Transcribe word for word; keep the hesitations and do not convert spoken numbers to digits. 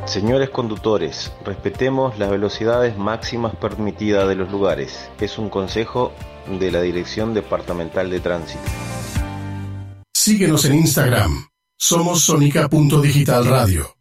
Señores conductores, respetemos las velocidades máximas permitidas de los lugares. Es un consejo de la Dirección Departamental de Tránsito. Síguenos en Instagram. Somos Sonica punto Digital Radio.